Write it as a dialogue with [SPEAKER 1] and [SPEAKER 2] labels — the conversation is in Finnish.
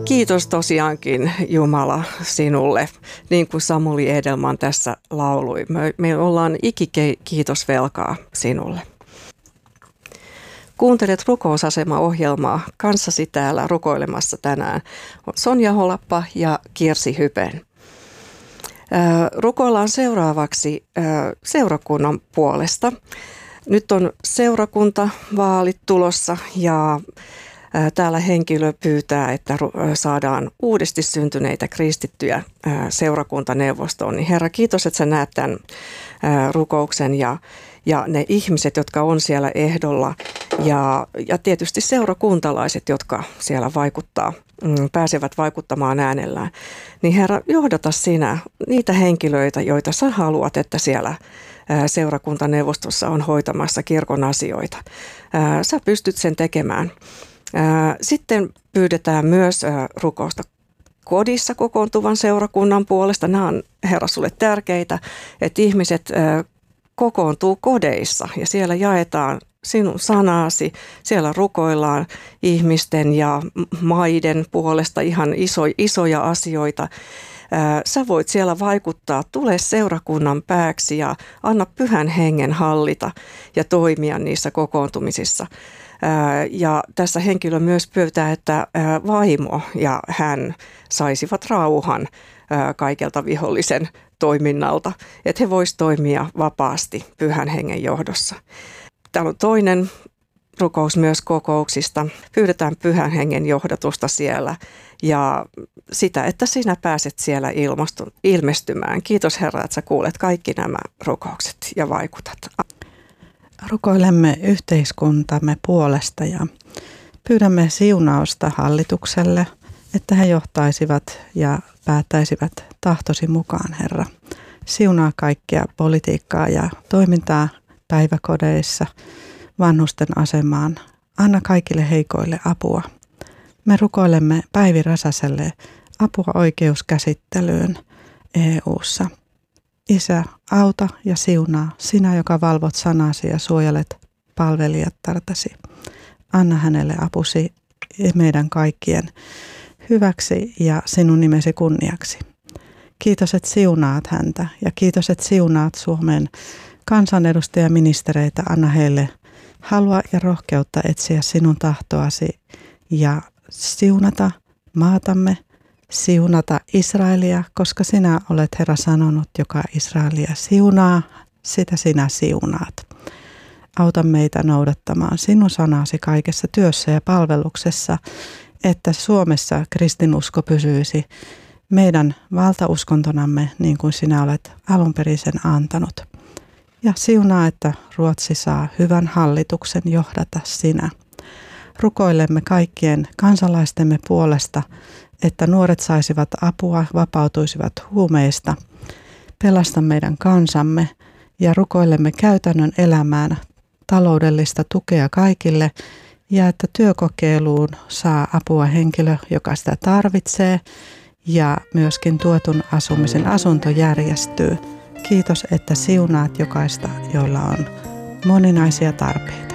[SPEAKER 1] Kiitos tosiaankin Jumala sinulle, niin kuin Samuli Edelman tässä laului. Me ollaan ikikiitosvelkaa sinulle. Kuuntelet Rukousasema-ohjelmaa. Kanssasi täällä rukoilemassa tänään Sonja Holappa ja Kirsi Hypen. Rukoillaan seuraavaksi seurakunnan puolesta. Nyt on seurakuntavaalit tulossa ja täällä henkilö pyytää, että saadaan uudesti syntyneitä kristittyjä seurakuntaneuvostoon. Niin Herra, kiitos, että sä näet tämän rukouksen ja ne ihmiset, jotka on siellä ehdolla ja tietysti seurakuntalaiset, jotka siellä pääsevät vaikuttamaan äänellään. Niin Herra, johdata sinä niitä henkilöitä, joita sä haluat, että siellä seurakuntaneuvostossa on hoitamassa kirkon asioita. Sä pystyt sen tekemään. Sitten pyydetään myös rukousta kodissa kokoontuvan seurakunnan puolesta. Nämä on, Herra, sulle tärkeitä, että ihmiset kokoontuu kodeissa ja siellä jaetaan sinun sanasi. Siellä rukoillaan ihmisten ja maiden puolesta ihan isoja asioita. Sä voit siellä vaikuttaa, tule seurakunnan pääksi ja anna Pyhän Hengen hallita ja toimia niissä kokoontumisissa. Ja tässä henkilö myös pyytää, että vaimo ja hän saisivat rauhan kaikelta vihollisen toiminnalta, että he voisivat toimia vapaasti Pyhän Hengen johdossa. Täällä on toinen rukous myös kokouksista. Pyydetään Pyhän Hengen johdatusta siellä ja sitä, että sinä pääset siellä ilmestymään. Kiitos Herra, että sä kuulet kaikki nämä rukoukset ja vaikutat.
[SPEAKER 2] Rukoilemme yhteiskuntamme puolesta ja pyydämme siunausta hallitukselle, että he johtaisivat ja päättäisivät tahtosi mukaan, Herra. Siunaa kaikkia politiikkaa ja toimintaa päiväkodeissa, vanhusten asemaan. Anna kaikille heikoille apua. Me rukoilemme Päivi Räsäselle apua oikeuskäsittelyyn EU:ssa. Isä, auta ja siunaa, sinä, joka valvot sanasi ja suojelet palvelijattartasi. Anna hänelle apusi meidän kaikkien hyväksi ja sinun nimesi kunniaksi. Kiitos, että siunaat häntä ja kiitos, että siunaat Suomen kansanedustajaministereitä. Anna heille halua ja rohkeutta etsiä sinun tahtoasi ja siunata maatamme, siunata Israelia, koska sinä olet, Herra, sanonut, joka Israelia siunaa, sitä sinä siunaat. Auta meitä noudattamaan sinun sanasi kaikessa työssä ja palveluksessa, että Suomessa kristinusko pysyisi meidän valtauskontonamme niin kuin sinä olet alun perin sen antanut. Ja siunaa, että Ruotsi saa hyvän hallituksen johdata sinä. Rukoilemme kaikkien kansalaistemme puolesta, että nuoret saisivat apua, vapautuisivat huumeista. Pelasta meidän kansamme ja rukoilemme käytännön elämään taloudellista tukea kaikille ja että työkokeiluun saa apua henkilö, joka sitä tarvitsee ja myöskin tuetun asumisen asunto järjestyy. Kiitos, että siunaat jokaista, joilla on moninaisia tarpeita.